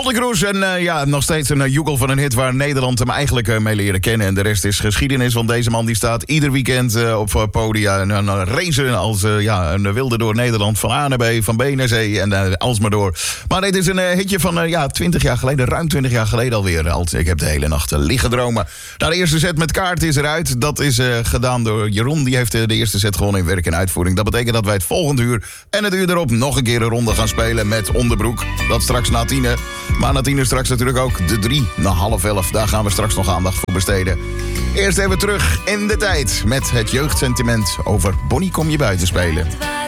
Kroes en nog steeds een joekel van een hit waar Nederland hem eigenlijk mee leren kennen. En de rest is geschiedenis, want deze man die staat ieder weekend op podia en racen als een wilde door Nederland. Van A naar B, van B naar C en alsmaar door. Maar dit is een hitje van 20 jaar geleden, ruim 20 jaar geleden alweer. Ik heb de hele nacht liggen dromen. Nou, de eerste set met kaart is eruit. Dat is gedaan door Jeroen. Die heeft de eerste set gewonnen in werk en uitvoering. Dat betekent dat wij het volgende uur en het uur erop nog een keer een ronde gaan spelen met Onderbroek. Dat straks na 10. Maar na 10 straks natuurlijk ook de 3 na half 11. Daar gaan we straks nog aandacht voor besteden. Eerst even terug in de tijd met het jeugdsentiment over Bonnie kom je buiten spelen.